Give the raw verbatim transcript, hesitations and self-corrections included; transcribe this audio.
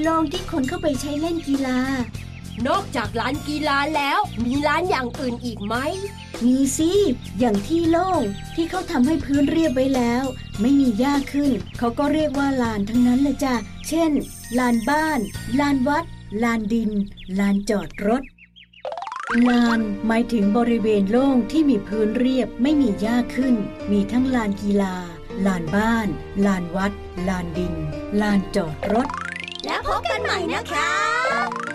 ลองที่คนเข้าไปใช้เล่นกีฬานอกจากลานกีฬาแล้วมีลานอย่างอื่นอีกไหมมีสิอย่างที่โล่งที่เขาทำให้พื้นเรียบไว้แล้วไม่มีหญ้าขึ้นเขาก็เรียกว่าลานทั้งนั้นเลยจ้ะเช่นลานบ้านลานวัดลานดินลานจอดรถลานหมายถึงบริเวณโล่งที่มีพื้นเรียบไม่มีหญ้าขึ้นมีทั้งลานกีฬาลานบ้านลานวัดลานดินลานจอดรถแล้วพบกันใหม่นะคะ